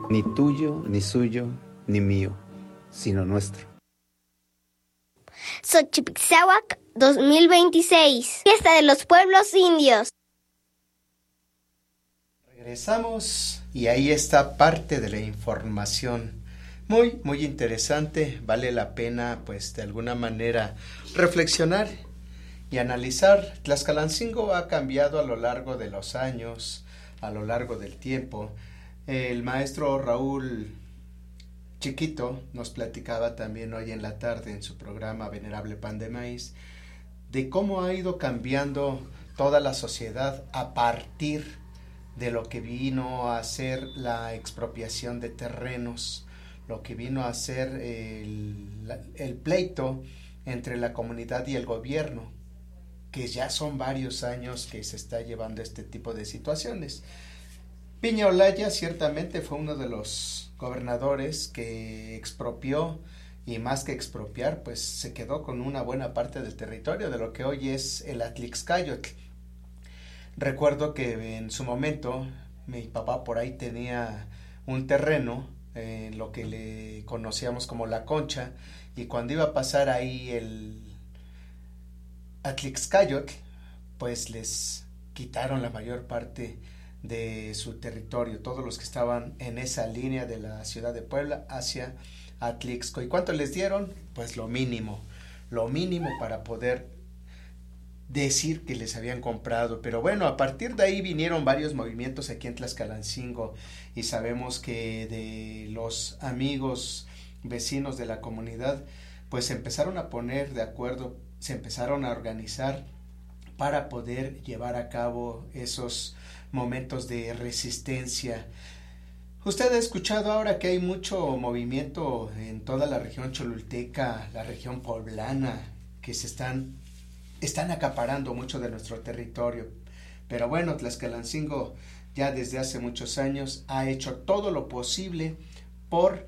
ni tuyo, ni suyo, ni mío, sino nuestro. Xochipilzáhuac 2026, Fiesta de los Pueblos Indios. Regresamos y ahí está parte de la información. Muy interesante, vale la pena pues de alguna manera reflexionar y analizar. Tlaxcalancingo ha cambiado a lo largo de los años, a lo largo del tiempo. El maestro Raúl Chiquito nos platicaba también hoy en la tarde en su programa Venerable Pan de Maíz de cómo ha ido cambiando toda la sociedad a partir de lo que vino a ser la expropiación de terrenos, lo que vino a ser el pleito entre la comunidad y el gobierno, que ya son varios años que se está llevando este tipo de situaciones. Piña Olaya ciertamente fue uno de los gobernadores que expropió, y más que expropiar, pues se quedó con una buena parte del territorio de lo que hoy es el Atlixcáyotl. Recuerdo que en su momento mi papá por ahí tenía un terreno, lo que le conocíamos como La Concha, y cuando iba a pasar ahí el Atlixcáyotl, pues les quitaron la mayor parte de su territorio, todos los que estaban en esa línea de la ciudad de Puebla hacia Atlixco. ¿Y cuánto les dieron? Pues lo mínimo para poder decir que les habían comprado. Pero bueno, a partir de ahí vinieron varios movimientos aquí en Tlaxcalancingo, y sabemos que de los amigos vecinos de la comunidad pues se empezaron a poner de acuerdo, se empezaron a organizar para poder llevar a cabo esos momentos de resistencia. Usted ha escuchado ahora que hay mucho movimiento en toda la región cholulteca, la región poblana, que se están acaparando mucho de nuestro territorio. Pero bueno, Tlaxcalancingo ya desde hace muchos años ha hecho todo lo posible por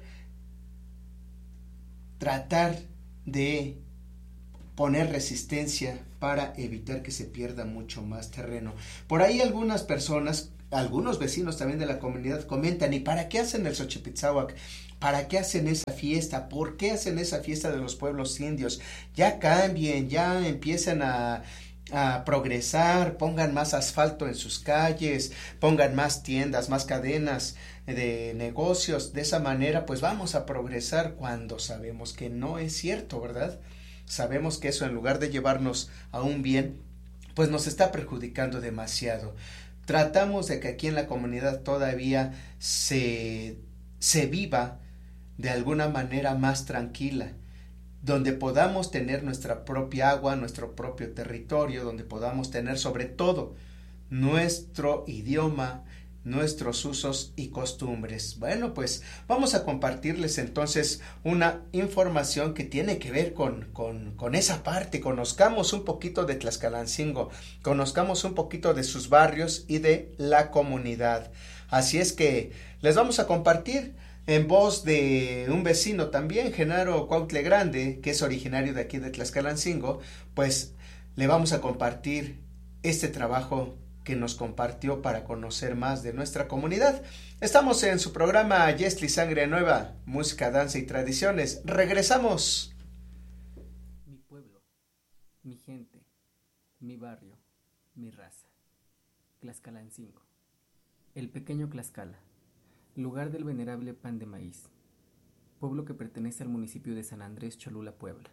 tratar de poner resistencia para evitar que se pierda mucho más terreno. Por ahí algunas personas, algunos vecinos también de la comunidad comentan: ¿y para qué hacen el Xochipilzáhuac? ¿Para qué hacen esa fiesta? ¿Por qué hacen esa fiesta de los pueblos indios? Ya cambien, ya empiecen a progresar, pongan más asfalto en sus calles, pongan más tiendas, más cadenas de negocios. De esa manera pues vamos a progresar, cuando sabemos que no es cierto, ¿verdad? Sabemos que eso, en lugar de llevarnos a un bien, pues nos está perjudicando demasiado. Tratamos de que aquí en la comunidad todavía se viva de alguna manera más tranquila, donde podamos tener nuestra propia agua, nuestro propio territorio, donde podamos tener sobre todo nuestro idioma, nuestros usos y costumbres. Bueno, pues vamos a compartirles entonces una información que tiene que ver con esa parte. Conozcamos un poquito de Tlaxcalancingo, conozcamos un poquito de sus barrios y de la comunidad. Así es que les vamos a compartir en voz de un vecino también, Genaro Cuautle Grande, que es originario de aquí de Tlaxcalancingo. Pues le vamos a compartir este trabajo que nos compartió para conocer más de nuestra comunidad. Estamos en su programa Yestli Sangre Nueva, música, danza y tradiciones. Regresamos. Mi pueblo, mi gente, mi barrio, mi raza. Tlaxcalancingo. El pequeño Tlaxcala, lugar del venerable Pan de Maíz, pueblo que pertenece al municipio de San Andrés Cholula, Puebla.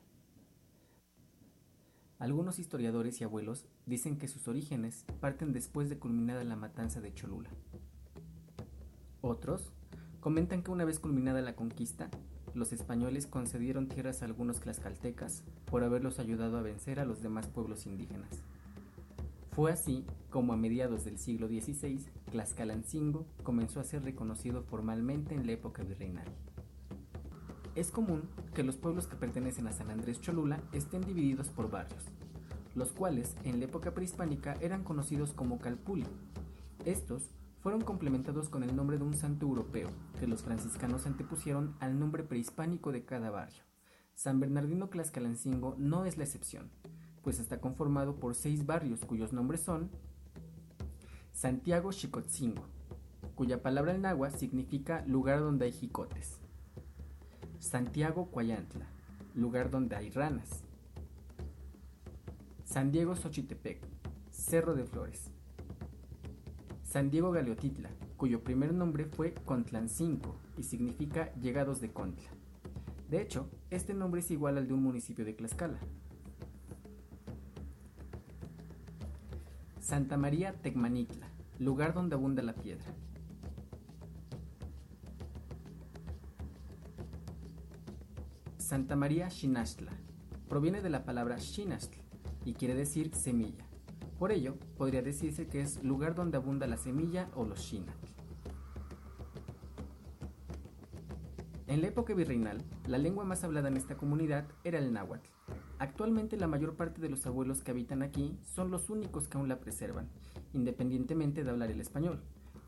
Algunos historiadores y abuelos dicen que sus orígenes parten después de culminada la matanza de Cholula. Otros comentan que una vez culminada la conquista, los españoles concedieron tierras a algunos tlaxcaltecas por haberlos ayudado a vencer a los demás pueblos indígenas. Fue así como a mediados del siglo XVI, Tlaxcalancingo comenzó a ser reconocido formalmente en la época virreinal. Es común que los pueblos que pertenecen a San Andrés Cholula estén divididos por barrios, los cuales en la época prehispánica eran conocidos como Calpulli. Estos fueron complementados con el nombre de un santo europeo que los franciscanos antepusieron al nombre prehispánico de cada barrio. San Bernardino Tlaxcalancingo no es la excepción, pues está conformado por 6 barrios cuyos nombres son: Santiago Xicotzingo, cuya palabra en náhuatl significa lugar donde hay jicotes. Santiago Cuayantla, lugar donde hay ranas. San Diego Xochitepec, Cerro de Flores. San Diego Galeotitla, cuyo primer nombre fue Contlancingo y significa llegados de Contla. De hecho, este nombre es igual al de un municipio de Tlaxcala. Santa María Tecmanitla, lugar donde abunda la piedra. Santa María Xinachtla, proviene de la palabra Xinachtl y quiere decir semilla. Por ello, podría decirse que es lugar donde abunda la semilla o los xinatl. En la época virreinal, la lengua más hablada en esta comunidad era el náhuatl. Actualmente la mayor parte de los abuelos que habitan aquí son los únicos que aún la preservan, independientemente de hablar el español.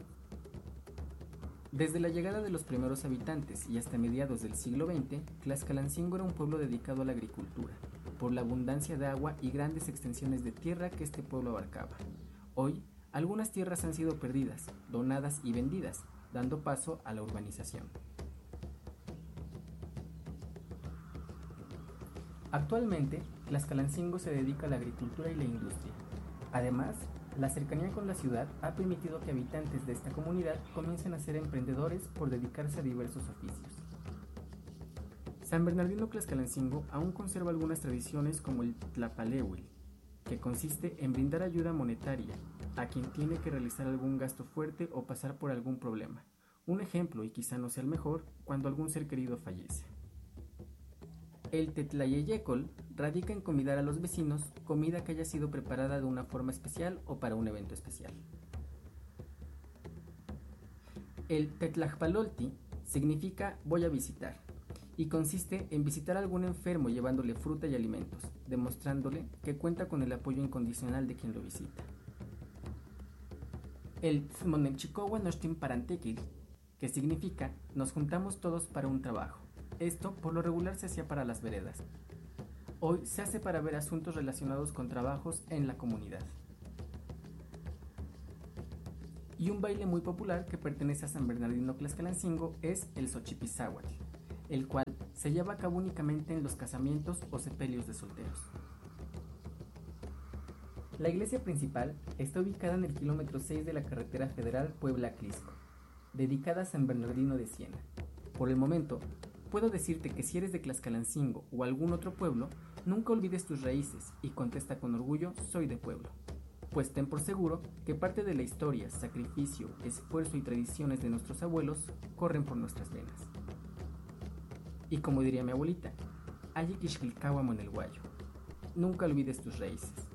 Desde la llegada de los primeros habitantes y hasta mediados del siglo XX, Tlaxcalancingo era un pueblo dedicado a la agricultura, por la abundancia de agua y grandes extensiones de tierra que este pueblo abarcaba. Hoy, algunas tierras han sido perdidas, donadas y vendidas, dando paso a la urbanización. Actualmente, Tlaxcalancingo se dedica a la agricultura y la industria. Además, la cercanía con la ciudad ha permitido que habitantes de esta comunidad comiencen a ser emprendedores por dedicarse a diversos oficios. San Bernardino Tlaxcalancingo aún conserva algunas tradiciones como el tlapalehuil, que consiste en brindar ayuda monetaria a quien tiene que realizar algún gasto fuerte o pasar por algún problema. Un ejemplo, y quizá no sea el mejor, cuando algún ser querido fallece. El tetlayeyecol radica en convidar a los vecinos comida que haya sido preparada de una forma especial o para un evento especial. El tetlajpalolti significa voy a visitar y consiste en visitar a algún enfermo llevándole fruta y alimentos, demostrándole que cuenta con el apoyo incondicional de quien lo visita. El tzmonenchicohuanochtimparantequil, que significa nos juntamos todos para un trabajo. Esto por lo regular se hacía para las veredas. Hoy se hace para ver asuntos relacionados con trabajos en la comunidad. Y un baile muy popular que pertenece a San Bernardino Tlaxcalancingo es el Xochipizáhuatl, el cual se lleva a cabo únicamente en los casamientos o sepelios de solteros. La iglesia principal está ubicada en el kilómetro 6 de la carretera federal Puebla-Clisco, dedicada a San Bernardino de Siena. Por el momento, puedo decirte que si eres de Tlaxcalancingo o algún otro pueblo, nunca olvides tus raíces y contesta con orgullo, soy de pueblo. Pues ten por seguro que parte de la historia, sacrificio, esfuerzo y tradiciones de nuestros abuelos corren por nuestras venas. Y como diría mi abuelita, Ayiquixquilcahuamonelguayo, nunca olvides tus raíces.